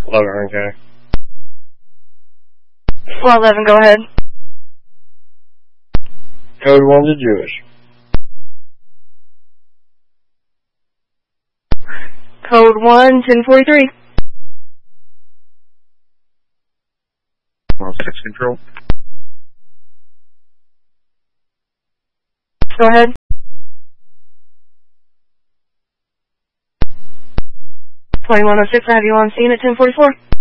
11 County. 411, go ahead. Code 1's a Jewish. Code 1, 1043. 106 Control. Go ahead. 2106, I have you on scene at 1044.